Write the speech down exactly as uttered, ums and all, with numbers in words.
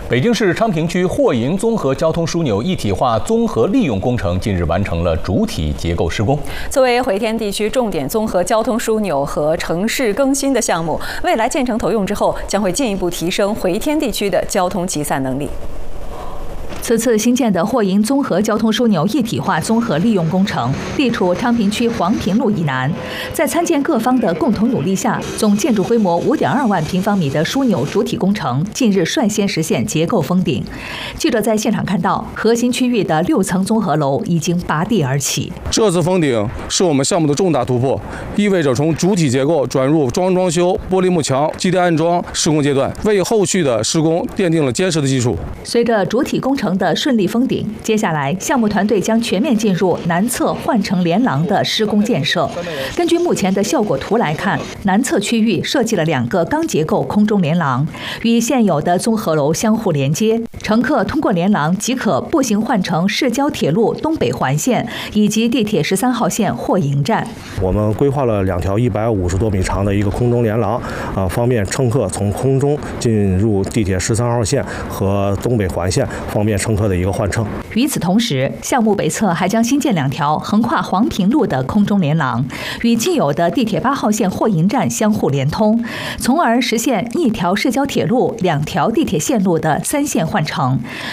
北京市昌平区霍营综合交通枢纽一体化综合利用工程近日完成了主体结构施工。 作为回天地区重点综合交通枢纽和城市更新的项目，未来建成投用之后，将会进一步提升回天地区的交通集散能力。 此次新建的霍营综合交通枢纽一体化综合利用工程地处昌平区黄平路以南，在参建各方的共同努力下，总建筑规模五点二万平方米的枢纽主体工程近日率先实现结构封顶。记者在现场看到，核心区域的六层综合楼已经拔地而起。 这次封顶是我们项目的重大突破，意味着从主体结构转入装装修、玻璃幕墙、基地安装施工阶段，为后续的施工奠定了坚实的基础。 随着主体工程的顺利封顶，接下来项目团队将全面进入南侧换乘连廊的施工建设。根据目前的效果图来看，南侧区域设计了两个钢结构空中连廊，与现有的综合楼相互连接。乘客通过连廊即可步行换乘市郊铁路东北环线以及地铁十三号线霍营站。 我们规划了两条一百五十多米长的一个空中连廊，啊，方便乘客从空中进入地铁十三号线和东北环线，方便乘客的一个换乘。 与此同时，项目北侧还将新建两条横跨黄平路的空中连廊，与既有的地铁八号线霍营站相互连通，从而实现一条市郊铁路、两条地铁线路的三线换乘。